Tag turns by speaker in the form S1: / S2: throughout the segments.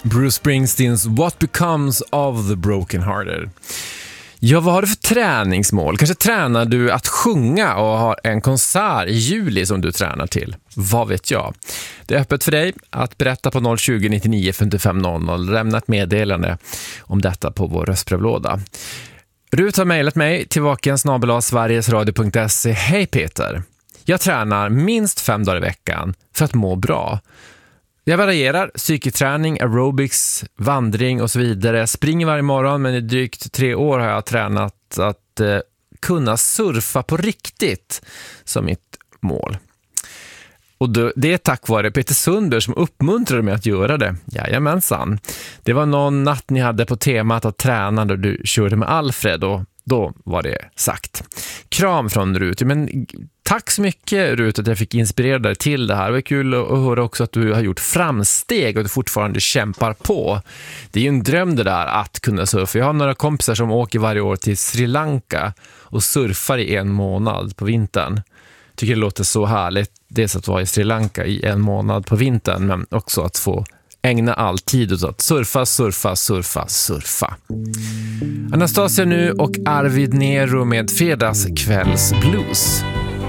S1: Bruce Springsteens What Becomes of the Broken Hearted. Ja, vad har du för träningsmål? Kanske tränar du att sjunga och har en konsert i juli som du tränar till. Vad vet jag? Det är öppet för dig att berätta på 020 99 55 00. Lämna ett meddelande om detta på vår röstbrevlåda. Rut har mejlat mig till vaken@sverigesradio.se. Hej Peter, jag tränar minst 5 dagar i veckan för att må bra. Jag varierar psyketräning, aerobics, vandring och så vidare. Jag springer varje morgon, men i drygt 3 år har jag tränat att kunna surfa på riktigt som mitt mål. Och det är tack vare Peter Sundberg som uppmuntrade mig att göra det. Jajamensan. Det var någon natt ni hade på temat att träna då du körde med Alfred och då var det sagt. Kram från Rut. Men tack så mycket Rut att jag fick inspirera dig till det här. Det var kul att höra också att du har gjort framsteg och att du fortfarande kämpar på. Det är ju en dröm det där att kunna surfa. Jag har några kompisar som åker varje år till Sri Lanka och surfar i 1 månad på vintern. Tycker det låter så härligt. Dels att vara i Sri Lanka i 1 månad på vintern, men också att få ägna all tid åt att surfa. Anastasia nu och Arvid Nero med Fredagskvällsblues.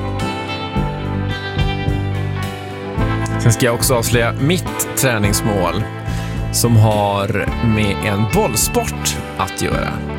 S1: Sen ska jag också avslöja mitt träningsmål som har med en bollsport att göra.